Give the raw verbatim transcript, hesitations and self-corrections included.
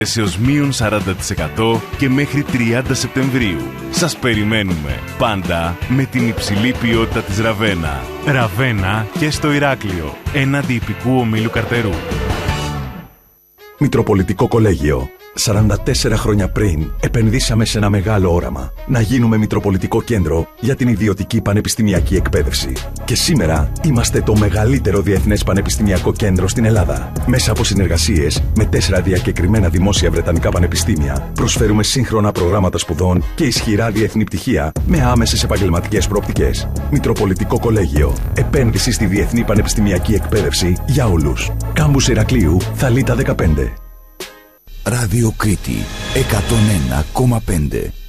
έως μείον σαράντα τοις εκατό και μέχρι τριάντα Σεπτεμβρίου. Σας περιμένουμε πάντα με την υψηλή ποιότητα της Ραβένα. Ραβένα και στο Ηράκλειο, έναντι ιππικού ομίλου Καρτερού. Μητροπολιτικό Κολέγιο. σαράντα τέσσερα χρόνια πριν επενδύσαμε σε ένα μεγάλο όραμα. Να γίνουμε Μητροπολιτικό Κέντρο για την ιδιωτική πανεπιστημιακή εκπαίδευση. Και σήμερα είμαστε το μεγαλύτερο διεθνές πανεπιστημιακό κέντρο στην Ελλάδα. Μέσα από συνεργασίες με τέσσερα διακεκριμένα δημόσια βρετανικά πανεπιστήμια, προσφέρουμε σύγχρονα προγράμματα σπουδών και ισχυρά διεθνή πτυχία με άμεσες επαγγελματικές προοπτικές. Μητροπολιτικό Κολέγιο. Επένδυση στη διεθνή πανεπιστημιακή εκπαίδευση για όλους. Κάμπους Ηρακλείου, Θαλίτα δεκαπέντε. Ράδιο Κρήτη εκατόν ένα κόμμα πέντε.